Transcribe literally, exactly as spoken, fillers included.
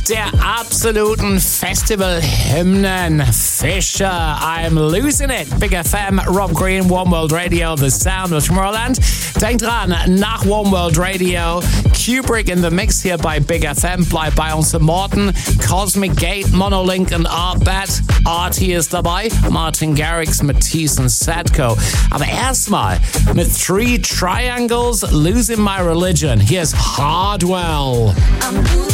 der absoluten Festival-Hymnen. Fisher, I'm Losing It. Big F M, Rob Green, One World Radio, The Sound of Tomorrowland. Denkt dran, nach One World Radio, Kubrick in the Mix hier bei Big F M. Bleibt bei uns am Morgen. Cosmic Gate, Monolink und Artbat. Artie ist dabei. Martin Garrix, Matisse und Sadko. Aber erstmal mit Three Triangles, Losing My Religion. Hier ist Hardwell.